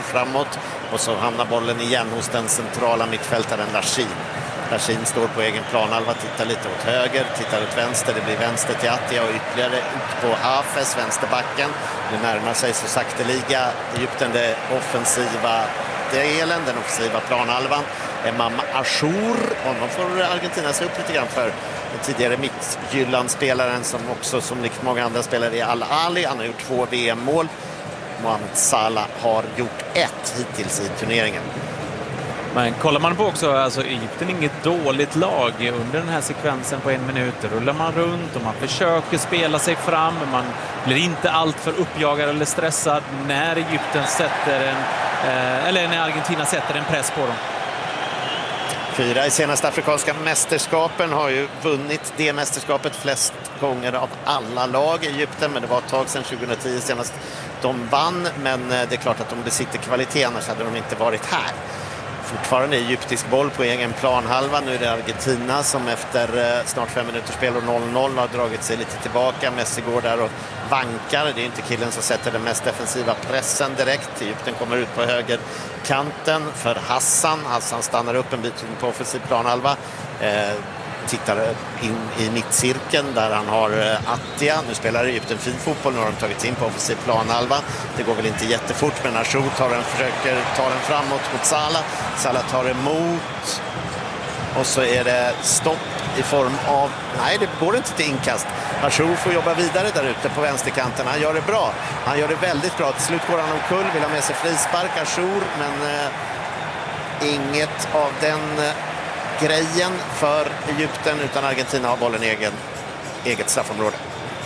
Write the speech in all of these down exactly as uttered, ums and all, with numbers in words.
framåt och så hamnar bollen igen hos den centrala mittfältaren Lashin. Lashin står på egen planhalva, tittar lite åt höger, tittar åt vänster, det blir vänster till Attia och ytterligare ut på Hafez, vänsterbacken. Det närmar sig så sakteliga Egypten det offensiva delen, den offensiva planhalvan. Emam Ashur, honom får Argentina se upp lite grann för. Den tidigare Midtjylland-spelaren som också som likt många andra spelare i Al-Ali, han har gjort två V M-mål. Mohamed Salah har gjort ett hittills i turneringen. Men kollar man på också, alltså Egypten är inget dåligt lag under den här sekvensen på en minut. Rullar man runt och man försöker spela sig fram. Man blir inte allt för uppjagad eller stressad när Egypten sätter en, eh, eller när Argentina sätter en press på dem. Fyra i senaste afrikanska mästerskapen, har ju vunnit det mästerskapet flest gånger av alla lag i Egypten, men det var ett tag sedan tjugohundratio senast de vann, men det är klart att de besitter kvalitet, annars hade de inte varit här. Fortfarande egyptisk boll på egen planhalva. Nu är det Argentina som efter snart fem minuters spel och noll noll har dragit sig lite tillbaka. Messi går där och vankar. Det är inte killen som sätter den mest defensiva pressen direkt. Egypten kommer ut på högerkanten för Hassan. Hassan stannar upp en bit på offensiv planhalva. Eh, tittar in i mittcirkeln där han har Attia. Nu spelar Egypten fin fotboll, nu har de tagit in på offensiv planhalva. Det går väl inte jättefort, men Ashur tar den, försöker ta den framåt mot Salah. Salah tar emot och så är det stopp i form av, nej det går inte till inkast. Ashur får jobba vidare där ute på vänsterkanten. Han gör det bra, han gör det väldigt bra. Till slut går han omkull, vill ha med sig frispark Ashur, men eh, inget av den eh, grejen för Egypten, utan Argentina har bollen i egen, eget straffområde.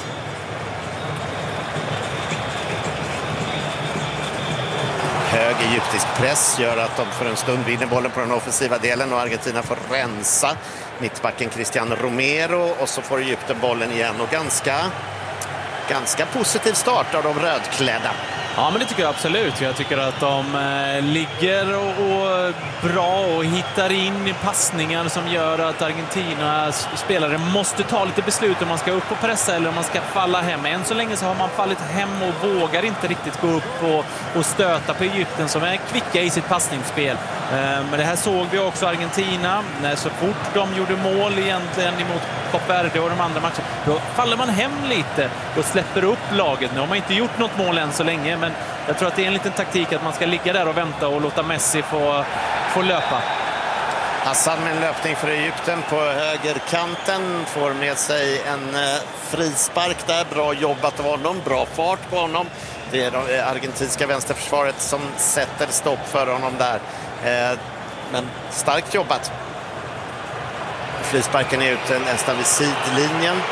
Hög egyptisk press gör att de för en stund vinner bollen på den offensiva delen och Argentina får rensa mittbacken Cristian Romero, och så får Egypten bollen igen och ganska ganska positiv start av de rödklädda. Ja, men det tycker jag absolut. Jag tycker att de eh, ligger och, och bra och hittar in i passningar som gör att Argentina spelare måste ta lite beslut om man ska upp och pressa eller om man ska falla hem. Än så länge så har man fallit hem och vågar inte riktigt gå upp och, och stöta på Egypten som är kvicka i sitt passningsspel. Eh, men det här såg vi också Argentina. När så fort de gjorde mål egentligen emot Kap Verde och de andra matcherna, då faller man hem lite och släpper upp laget. Nu har man inte gjort något mål än så länge, men jag tror att det är en liten taktik att man ska ligga där och vänta och låta Messi få, få löpa. Hassan med en löpning för Egypten på högerkanten får med sig en frispark där. Bra jobbat av honom, bra fart på honom. Det är det argentinska vänsterförsvaret som sätter stopp för honom där. Men starkt jobbat. Frisparken är ute nästan vid sidlinjen.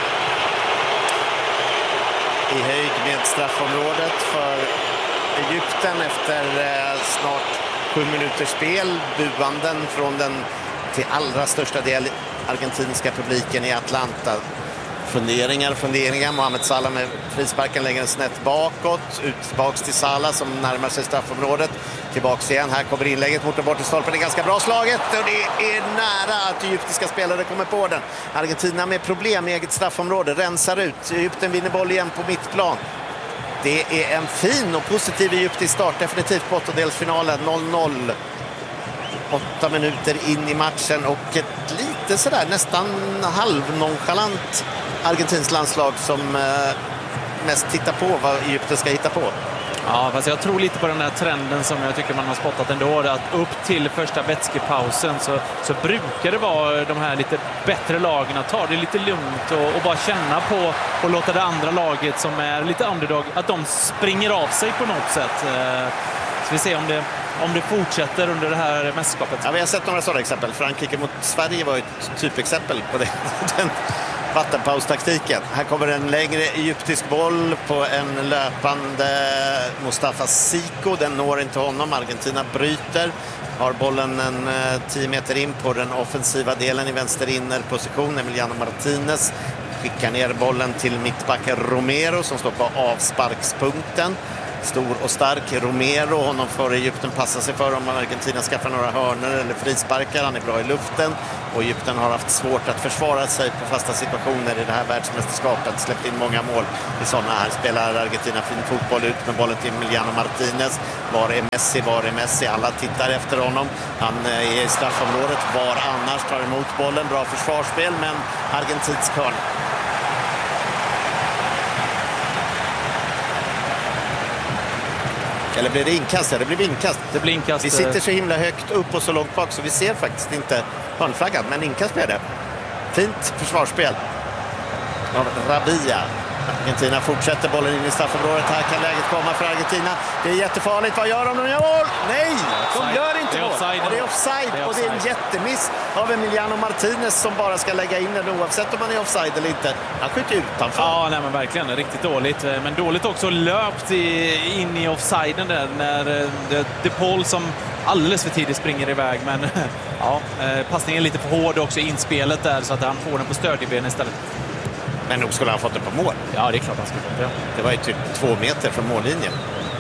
I höjd med straffområdet för Egypten efter eh, snart sju minuters spel. Buanden från den till allra största del argentinska publiken i Atlanta. Funderingar, funderingar. Mohamed Salah med frisparken längre snett bakåt. Ut tillbaks till Salah som närmar sig straffområdet. Tillbaks igen. Här kommer inlägget mot den bortre stolpen. Det är ganska bra slaget och det är nära att egyptiska spelare kommer på den. Argentina med problem i eget straffområde. Rensar ut. Egypten vinner boll igen på mittplan. Det är en fin och positiv egyptisk start. Definitivt på åttondelsfinalen. noll noll. Åtta minuter in i matchen och ett lite sådär nästan halvnonchalant argentinskt landslag som eh, mest tittar på vad Egypten ska hitta på. Ja, fast jag tror lite på den här trenden som jag tycker man har spottat ändå, att upp till första vätskepausen så, så brukar det vara de här lite bättre lagen att ta det lite lugnt och, och bara känna på och låta det andra laget som är lite underdog, att de springer av sig på något sätt. Eh, så vi ser om det om det fortsätter under det här mästerskapet. Ja, vi har sett några sådana exempel. Frankrike mot Sverige var ett typexempel på det. Den vattenpaustaktiken. Här kommer en längre egyptisk boll på en löpande Mustafa Siko. Den når inte honom. Argentina bryter. Har bollen en tio meter in på den offensiva delen i vänster innerposition. Emiliano Martinez skickar ner bollen till mittbacken Romero som står på avsparkspunkten. Stor och stark Romero, honom för Egypten passar sig för om Argentina skaffar några hörnor eller frisparkar. Han är bra i luften och Egypten har haft svårt att försvara sig på fasta situationer i det här världsmästerskapet. Släppt in många mål i sådana. Här spelar Argentina fin fotboll, ut med bollen till Emiliano Martinez. Var är Messi? Var är Messi? Alla tittar efter honom. Han är i straffområdet. Var annars tar emot bollen. Bra försvarsspel, men argentinsk hörn. Eller blir det inkast? Ja, det blir inkast. Det blir inkast. Vi sitter så himla högt upp och så långt bak så vi ser faktiskt inte hörnflaggan, men inkast blir det. Fint försvarsspel av Rabia. Argentina fortsätter bollen in i straffområdet. Här kan läget komma för Argentina. Det är jättefarligt. Vad gör de? De gör mål! Nej! De gör inte mål. Det är offside. Och det är en jättemiss av Emiliano Martinez som bara ska lägga in den oavsett om man är offside eller inte. Han skjuter utanför. Ja, nej, men verkligen. Riktigt dåligt. Men dåligt också löpt i, in i offsiden där när det, det Paul som alldeles för tidigt springer iväg. Men ja, passningen är lite för hård också i inspelet där så att han får den på stödjeben istället. Men nog skulle han fått det på mål. Ja, det är klart han skulle fått det. Det var ju typ två meter från mållinjen.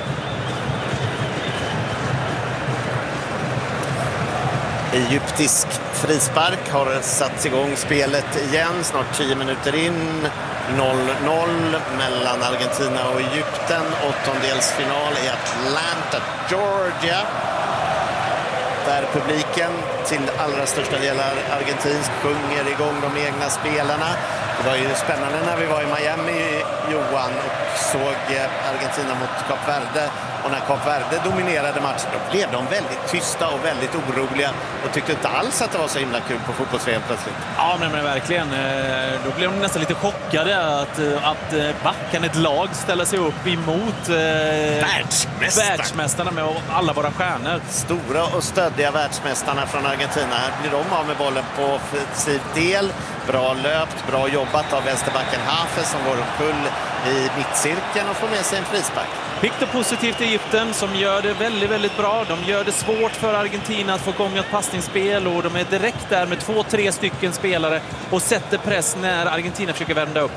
Egyptisk frispark har satt igång spelet igen. Snart tio minuter in. noll noll mellan Argentina och Egypten. Åttondelsfinal i Atlanta, Georgia. Där publiken till allra största delar argentinsk sjunger igång de egna spelarna. Det var ju spännande när vi var i Miami, Johan, och såg Argentina mot Kap Verde. Och när Kap Verde dominerade matchen, då blev de väldigt tysta och väldigt oroliga och tyckte inte alls att det var så himla kul på fotbolls-V M plötsligt. Ja, men, men verkligen. Då blev de nästan lite chockade att, att backan ett lag ställer sig upp emot Världsmästarna. världsmästarna med alla våra stjärnor. Stora och stöddiga världsmästarna från Argentina. Här blir de av med bollen på offensiv del. Bra löpt, bra jobbat av vänsterbacken Hafe som går omkull i mittcirkeln och får med sig en frispark. Pikt och positivt i Egypten som gör det väldigt, väldigt bra. De gör det svårt för Argentina att få igång ett passningsspel och de är direkt där med två, tre stycken spelare och sätter press när Argentina försöker vända upp.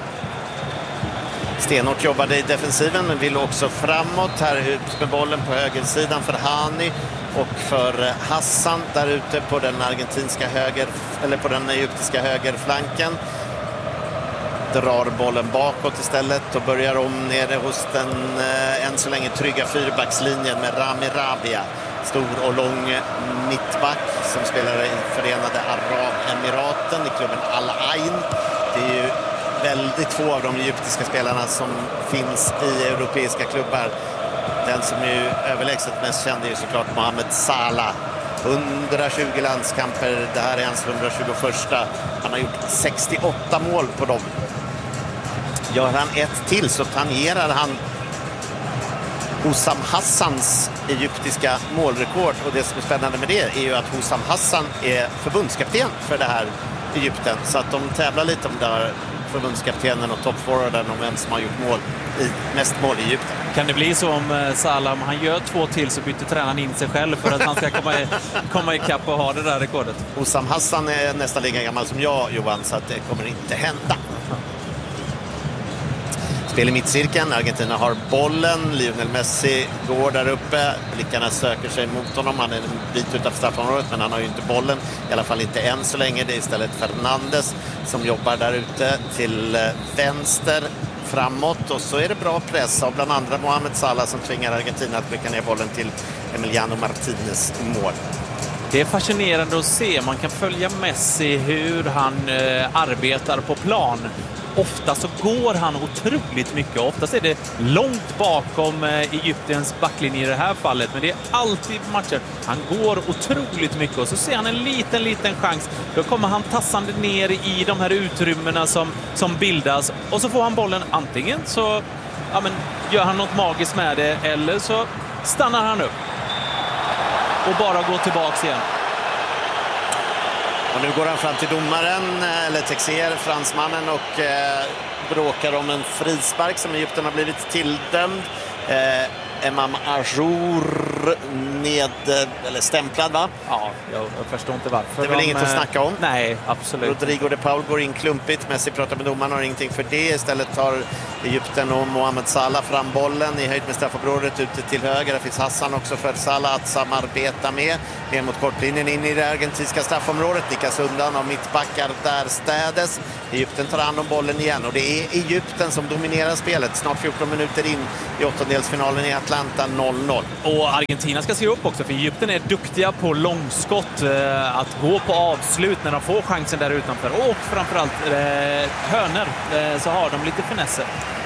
Stenhårt jobbade i defensiven men vill också framåt. Här ut med bollen på högersidan för Hani och för Hassan där ute på den argentinska höger, eller på den egyptiska högerflanken. Drar bollen bakåt istället och börjar om nere hos den eh, än så länge trygga fyrbackslinjen med Rami Rabia. Stor och lång mittback som spelar i Förenade Arabemiraten i klubben Al Ain. Det är ju väldigt få av de egyptiska spelarna som finns i europeiska klubbar. Den som är överlägset mest känd är ju såklart Mohamed Salah. hundratjugo landskamper, det här är hans hundratjugoförsta. Han har gjort sextioåtta mål på dem. Gör han ett till så tangerar han Hussam Hassans egyptiska målrekord. Och det som är spännande med det är ju att Hussam Hassan är förbundskapten för det här Egypten. Så att de tävlar lite om där förbundskaptenen och toppforwarden om vem som har gjort mål i mest mål i Egypten. Kan det bli så om Salah, om han gör två till så byter tränaren in sig själv för att han ska komma, i, komma ikapp och ha det där rekordet? Hussam Hassan är nästan lika gammal som jag, Johan, så att det kommer inte hända. Spel i mittcirkeln, Argentina har bollen, Lionel Messi går där uppe, blickarna söker sig mot honom, han är en bit utanför straffområdet men han har ju inte bollen, i alla fall inte än så länge. Det är istället Fernandes som jobbar där ute till vänster framåt och så är det bra press av bland andra Mohamed Salah som tvingar Argentina att skicka ner bollen till Emiliano Martinez mål. Det är fascinerande att se, man kan följa Messi hur han eh, arbetar på plan. Ofta så går han otroligt mycket. Oftast är det långt bakom Egyptens backlinje i det här fallet. Men det är alltid matcher. Han går otroligt mycket och så ser han en liten, liten chans. Då kommer han tassande ner i de här utrymmena som, som bildas. Och så får han bollen antingen så ja, men, gör han något magiskt med det eller så stannar han upp. Och bara går tillbaks igen. Och nu går han fram till domaren, eller Texier, fransmannen, och eh, bråkar om en frispark som Egypten har blivit tilldömd. Eh, Emam Ajour ned, eller stämplad, va? Ja, jag, jag förstår inte varför. Det är väl de, inget att snacka om? Nej, absolut. Rodrigo de Paul går in klumpigt. Messi pratar med domaren, har ingenting för det. Istället tar Egypten och Mohamed Salah fram bollen i höjd med straffområdet ute till höger. Där finns Hassan också för Salah att samarbeta med. Ner mot kortlinjen in i det argentinska straffområdet. Nickas undan av mittbackar där städes. Egypten tar hand om bollen igen och det är Egypten som dominerar spelet. Snart fjorton minuter in i åttondelsfinalen i Atlanta, noll noll. Och Argentina ska se upp också, för Egypten är duktiga på långskott, eh, att gå på avslut när de får chansen där utanför. Och framförallt eh, hörnor, eh, så har de lite finesser.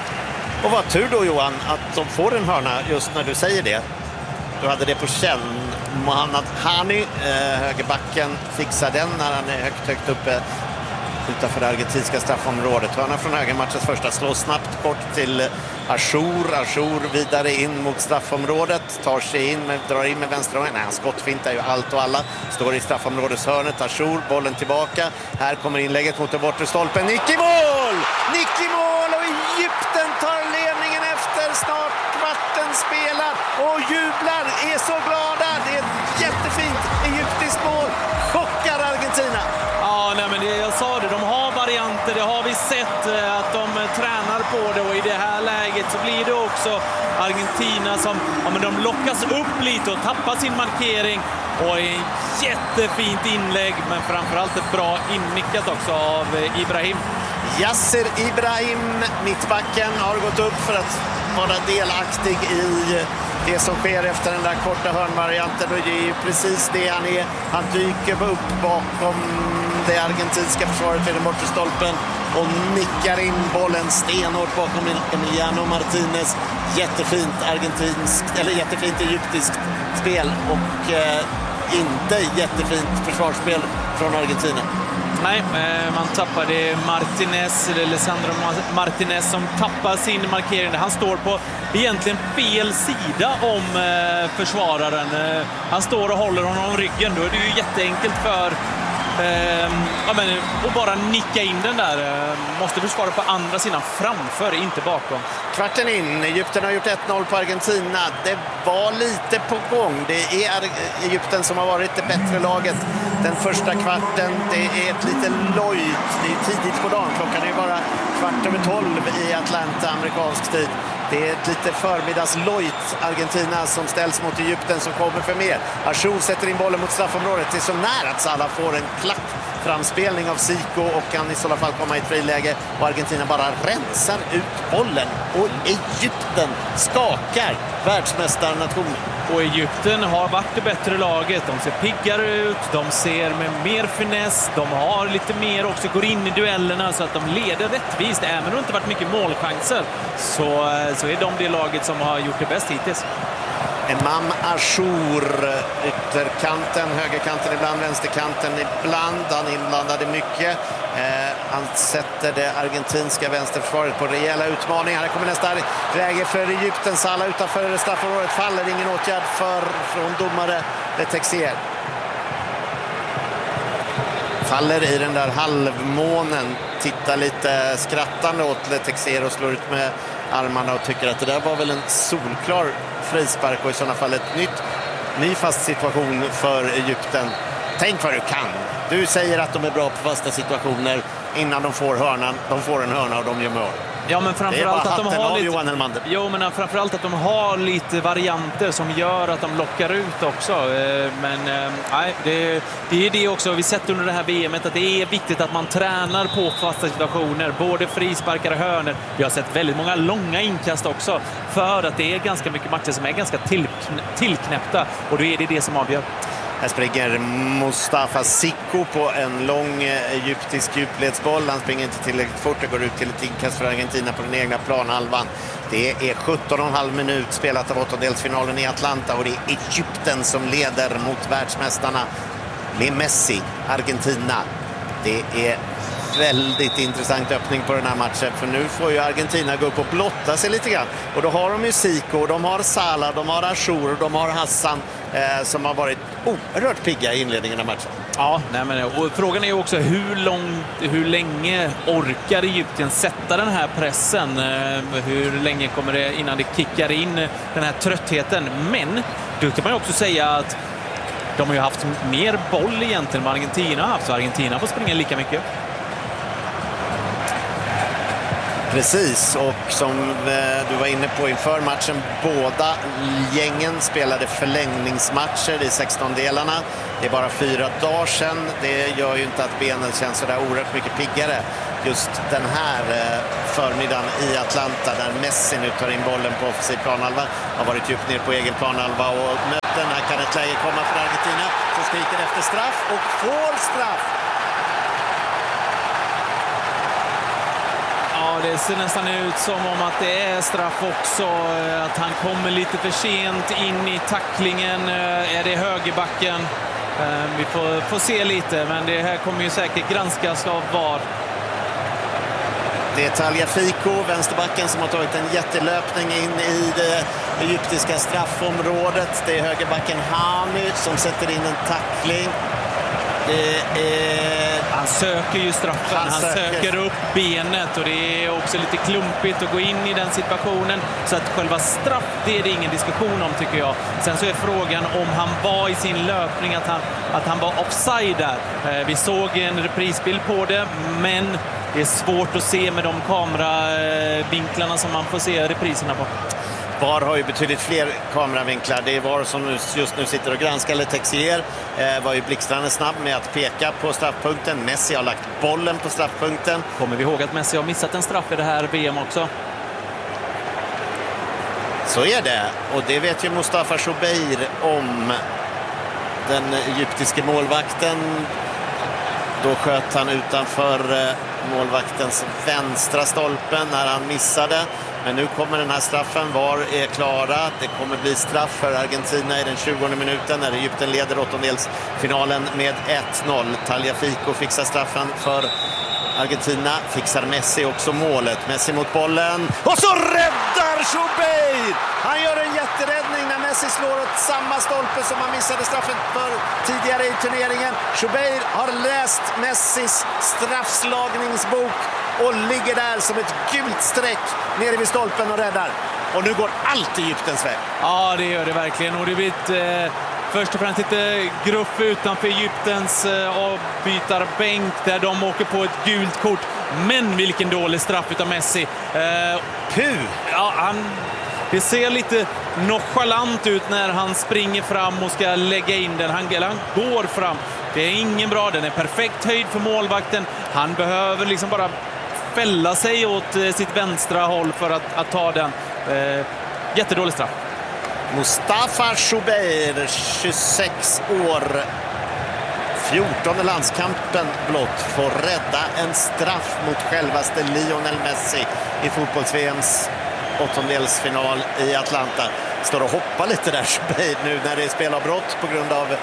Och vad tur då, Johan, att de får en hörna just när du säger det. Du hade det på känn. Mohamed Hani, eh, högerbacken, fixar den när han är högt, högt uppe utanför det argentinska straffområdet. Hörna från höger, matchens första, slår snabbt bort till Achour. Achour vidare in mot straffområdet, tar sig in, med, drar in med vänster. Nej, han skottfintar ju allt och alla. Står i straffområdeshörnet, Achour, bollen tillbaka. Här kommer inlägget mot den bortre stolpen. Nick i mål! Nick i mål och Egypten tar ledningen efter snart kvarten spelar och jublar, är så glada. Det är ett jättefint egyptiskt mål. Chockar Argentina. Ja, nej, men det, jag sa det, de har varianter, det har vi sett att de tränar på det, och i det här läget så blir det också Argentina som ja, men de lockas upp lite och tappar sin markering, och en jättefint inlägg, men framförallt ett bra innickat också av Ibrahim. Yasser Ibrahim, mittbacken, har gått upp för att vara delaktig i det som sker efter den där korta hörnvarianten, och det är ju precis det han är. Han dyker upp bakom det argentinska försvaret vid den bortre stolpen och nickar in bollen stenhårt bakom Emiliano Martinez. Jättefint argentinskt, eller jättefint egyptiskt spel, och eh, inte jättefint försvarsspel från Argentina. Nej, man tappade Martinez, eller Lisandro Martinez, som tappar sin markering. Han står på egentligen fel sida om försvararen. Han står och håller honom om ryggen. Då är det ju jätteenkelt för eh, ja, men, att bara nicka in den där. Måste försvara på andra sidan, framför, inte bakom. Kvarten in, Egypten har gjort ett noll på Argentina. Det var lite på gång. Det är Egypten som har varit det bättre laget den första kvarten. Det är ett lite lojt, det är tidigt på dagen. Klockan är ju bara kvart över tolv i Atlanta, amerikansk tid. Det är ett lite förmiddagslojt Argentina som ställs mot Egypten som kommer för mer. Achour sätter in bollen mot straffområdet. Det är så nära att Salah får en klack framspelning av Zico och kan i så fall komma i ett friläge, och Argentina bara rensar ut bollen, och Egypten skakar världsmästarnationen. Och Egypten har varit det bättre laget. De ser piggare ut, de ser med mer finess, de har lite mer också, går in i duellerna så att de leder rättvist. Även om det inte varit mycket målchanser så, så är de det laget som har gjort det bäst hittills. Emam Achour, ytterkanten, högerkanten ibland, vänsterkanten ibland. Han inblandade mycket. Eh, han sätter det argentinska vänsterförsvaret på rejäla utmaningar. Här kommer nästa läge för Egypten. Salah utanför straffområdet faller. Ingen åtgärd för, från domare Letexier. Faller i den där halvmånen. Tittar lite skrattande åt Letexier och slår ut med armarna och tycker att det där var väl en solklar frispark, och i sådana fall ett nytt, ny fast situation för Egypten. Tänk vad du kan. Du säger att de är bra på fasta situationer innan de får hörnan. De får en hörna och de gör mål. Ja, men framförallt att de har lite, Johan Elmander. Jo, men framförallt att de har lite varianter som gör att de lockar ut också. Men nej, det, det är det också vi sett under det här V M:et, att det är viktigt att man tränar på fasta situationer, både frisparkar och hörnor. Vi har sett väldigt många långa inkast också, för att det är ganska mycket matcher som är ganska tillknä, tillknäppta, och då är det det som avgör. Här springer Mustafa Zico på en lång egyptisk djupledsboll. Han springer inte tillräckligt fort. Det går ut till ett inkast för Argentina på den egna planhalvan. Det är sjutton och en halv minut spelat av åttondelsfinalen i Atlanta, och det är Egypten som leder mot världsmästarna med Messi, Argentina. Det är väldigt intressant öppning på den här matchen, för nu får ju Argentina gå upp och blotta sig lite grann. Och då har de ju Zico, de har Salah, de har Achour och de har Hassan eh, som har varit oerhört pigga i inledningen av matchen. Ja, nej men, och frågan är ju också hur, lång, hur länge orkar Egypten sätta den här pressen? Hur länge kommer det innan det kickar in den här tröttheten? Men då kan man ju också säga att de har ju haft mer boll egentligen än Argentina har haft, så Argentina får springa lika mycket. Precis, och som du var inne på inför matchen, båda gängen spelade förlängningsmatcher i sextondelarna. Det är bara fyra dagar sedan. Det gör ju inte att benen känns så där oerhört mycket piggare. Just den här förmiddagen i Atlanta där Messi nu tar in bollen på offensiv planhalva, har varit djupt ner på egen planhalva och möten. Här kan ett läge komma för Argentina som skriker efter straff och får straff. Ja, det ser nästan ut som om att det är straff också. Att han kommer lite för sent in i tacklingen. Är det högerbacken? Vi får, får se lite, men det här kommer ju säkert granskas av V A R. Det är Tagliafico, vänsterbacken, som har tagit en jättelöpning in i det egyptiska straffområdet. Det är högerbacken Hani som sätter in en tackling. Är... Han söker ju straffen, han, han söker. söker upp benet och det är också lite klumpigt att gå in i den situationen. Så att själva straff, det är det ingen diskussion om, tycker jag. Sen så är frågan om han var i sin löpning, att han, att han var offside där. Vi såg en reprisbild på det, men det är svårt att se med de kameravinklarna som man får se repriserna på. V A R har ju betydligt fler kameravinklar. Det är V A R som just nu sitter och granskar. Eller Texier eh, var ju blixtrande snabb med att peka på straffpunkten. Messi har lagt bollen på straffpunkten. Kommer vi ihåg att Messi har missat en straff i det här V M också? Så är det. Och det vet ju Mustafa Shubeir om. Den egyptiske målvakten. Då sköt han utanför eh, målvaktens vänstra stolpen när han missade. Men nu kommer den här straffen. V A R är klara. Det kommer bli straff för Argentina i den tjugonde minuten när Egypten leder åttondelsfinalen med ett noll. Tagliafico fixar straffen för Argentina. Fixar Messi också målet. Messi mot bollen. Och så räddar Shubeir! Han gör en jätteräddning när Messi slår åt samma stolpe som han missade straffen för tidigare i turneringen. Shubeir har läst Messis straffslagningsbok och ligger där som ett gult streck nere vid stolpen och räddar. Och nu går allt Egyptens väg. Ja, det gör det verkligen. Och det blir eh, först och främst lite gruff utanför Egyptens eh, avbytarbänk där de åker på ett gult kort. Men vilken dålig straff utav Messi. Eh, Puh! Ja, han... Det ser lite nonchalant ut när han springer fram och ska lägga in den. Han, eller han går fram. Det är ingen bra. Den är perfekt höjd för målvakten. Han behöver liksom bara fälla sig åt sitt vänstra håll för att, att ta den. Eh, jättedålig straff. Mustafa Shubeir, tjugosex år. fjortonde landskampen blott, får rädda en straff mot självaste Lionel Messi i fotbolls-V M:s åttondelsfinal i Atlanta. Står och hoppar lite där Shubeir nu när det är spelavbrott på grund av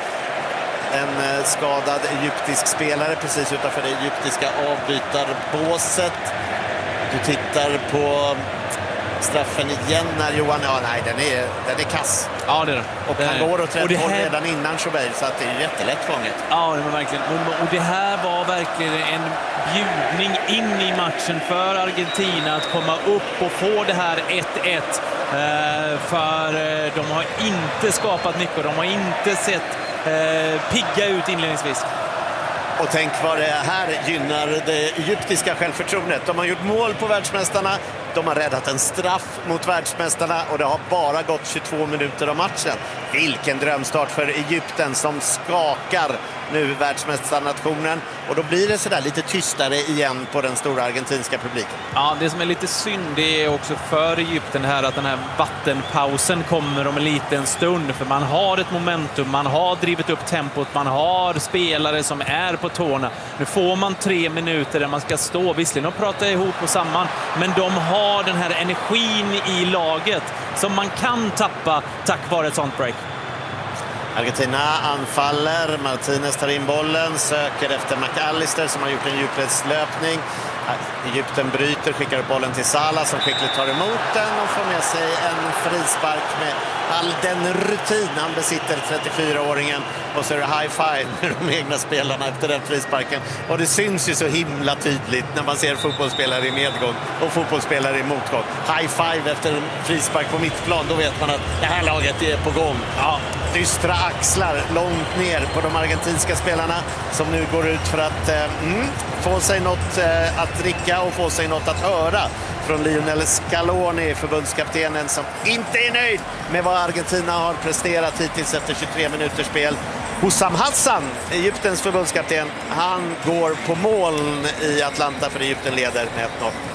en skadad egyptisk spelare precis utanför det egyptiska avbytarbåset. Du tittar på straffen igen när Johan... Ja, nej, den är, den är kass. Ja, det är det. Och det han är. går åt rätt och det håll här... redan innan Shubeir, så att det är jättelätt fånget. Ja, det var verkligen. Och det här var verkligen en bjudning in i matchen för Argentina att komma upp och få det här ett ett. För de har inte skapat mycket. De har inte sett pigga ut inledningsvis. Och tänk vad det här gynnar det egyptiska självförtroendet. De har gjort mål på världsmästarna. De har räddat en straff mot världsmästarna och det har bara gått tjugotvå minuter av matchen. Vilken drömstart för Egypten som skakar nu världsmästarnationen. Och då blir det sådär lite tystare igen på den stora argentinska publiken. Ja, det som är lite synd det är också för Egypten här att den här vattenpausen kommer om en liten stund. För man har ett momentum, man har drivit upp tempot, man har spelare som är på tårna. Nu får man tre minuter där man ska stå visserligen och prata ihop och samman. Men de har den här energin i laget som man kan tappa tack vare ett sånt break. Argentina anfaller, Martinez tar in bollen, söker efter McAllister som har gjort en djupledslöpning. Egypten bryter, skickar upp bollen till Salah som skickligt tar emot den och får med sig en frispark med all den rutin han besitter, trettiofyraåringen. Och så är det high five med de egna spelarna efter den frisparken. Och det syns ju så himla tydligt när man ser fotbollsspelare i medgång och fotbollsspelare i motgång. High five efter en frispark på mittplan, då vet man att det här laget är på gång. Ja, dystra axlar långt ner på de argentinska spelarna som nu går ut för att eh, mm, få sig något eh, att dricka och få sig något att höra från Lionel Scaloni, förbundskaptenen, som inte är nöjd med vad Argentina har presterat hittills efter tjugotre minuters spel. Hussam Hassan, Egyptens förbundskapten, han går på moln i Atlanta för Egypten leder med ett noll.